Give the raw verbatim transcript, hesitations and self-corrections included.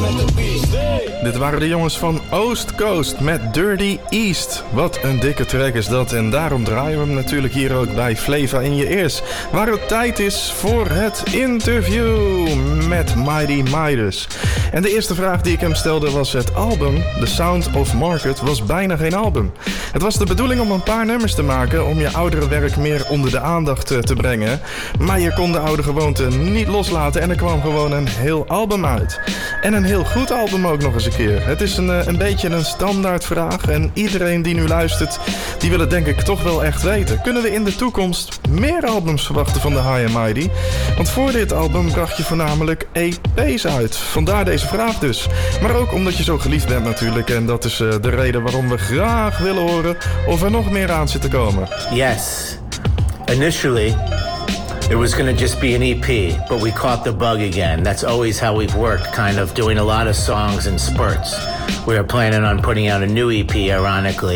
Dit waren de jongens van Oost Coast met Dirty East. Wat een dikke track is dat en daarom draaien we hem natuurlijk hier ook bij Flava in je ears. Waar het tijd is voor het interview met Mighty Midas. En de eerste vraag die ik hem stelde was: het album The Sound of Market was bijna geen album. Het was de bedoeling om een paar nummers te maken om je oudere werk meer onder de aandacht te brengen. Maar je kon de oude gewoonte niet loslaten en er kwam gewoon een heel album uit. En een heel goed album ook nog eens een keer. Het is een, een beetje een standaardvraag en iedereen die nu luistert, die wil het denk ik toch wel echt weten. Kunnen we in de toekomst meer albums verwachten van de High and Mighty? Want voor dit album bracht je voornamelijk E P's uit. Vandaar deze vraag dus. Maar ook omdat je zo geliefd bent natuurlijk. En dat is uh, de reden waarom we graag willen horen of er nog meer aan zit te komen. Yes. Initially, it was going to just be an E P, but we caught the bug again. That's always how we've worked, kind of doing a lot of songs in spurts. We were planning on putting out a new E P, ironically.